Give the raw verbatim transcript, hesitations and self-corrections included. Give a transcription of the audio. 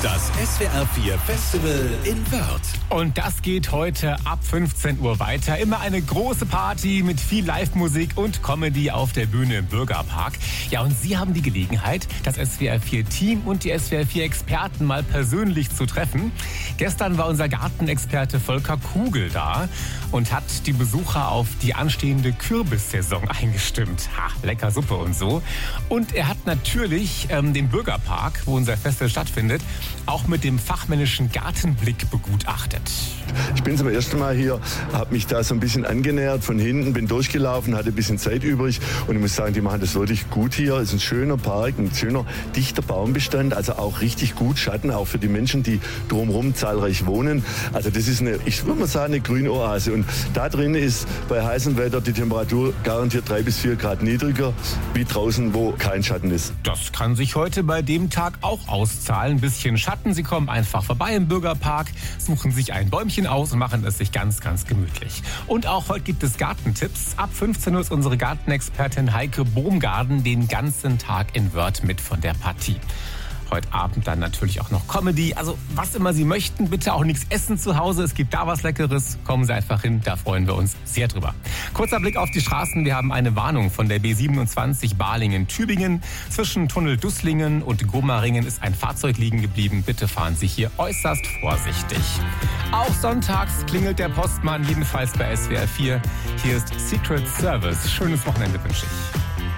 Das S W R vier Festival in Wörth. Und das geht heute ab fünfzehn Uhr weiter. Immer eine große Party mit viel Live-Musik und Comedy auf der Bühne im Bürgerpark. Ja, und Sie haben die Gelegenheit, das S W R vier Team und die S W R vier Experten mal persönlich zu treffen. Gestern war unser Gartenexperte Volker Kugel da und hat die Besucher auf die anstehende Kürbissaison eingestimmt. Ha, lecker Suppe und so. Und er hat natürlich ähm, den Bürgerpark, wo unser Festival stattfindet, auch mit dem fachmännischen Gartenblick begutachtet. Ich bin zum ersten Mal hier, habe mich da so ein bisschen angenähert von hinten, bin durchgelaufen, hatte ein bisschen Zeit übrig und ich muss sagen, die machen das wirklich gut hier. Es ist ein schöner Park, ein schöner, dichter Baumbestand, also auch richtig gut Schatten, auch für die Menschen, die drumherum zahlreich wohnen. Also das ist eine, ich würde mal sagen, eine grüne Oase. Und da drin ist bei heißem Wetter die Temperatur garantiert drei bis vier Grad niedriger, wie draußen, wo kein Schatten ist. Das kann sich heute bei dem Tag auch auszahlen. Ein bisschen Schatten. Sie kommen einfach vorbei im Bürgerpark, suchen sich ein Bäumchen aus und machen es sich ganz, ganz gemütlich. Und auch heute gibt es Gartentipps. Ab fünfzehn Uhr ist unsere Gartenexpertin Heike Bohmgarden den ganzen Tag in Wörth mit von der Partie. Heute Abend dann natürlich auch noch Comedy. Also was immer Sie möchten, bitte auch nichts essen zu Hause. Es gibt da was Leckeres. Kommen Sie einfach hin, da freuen wir uns sehr drüber. Kurzer Blick auf die Straßen. Wir haben eine Warnung von der B siebenundzwanzig Balingen-Tübingen. Zwischen Tunnel Dusslingen und Gummaringen ist ein Fahrzeug liegen geblieben. Bitte fahren Sie hier äußerst vorsichtig. Auch sonntags klingelt der Postmann, jedenfalls bei S W R vier. Hier ist Secret Service. Schönes Wochenende wünsche ich.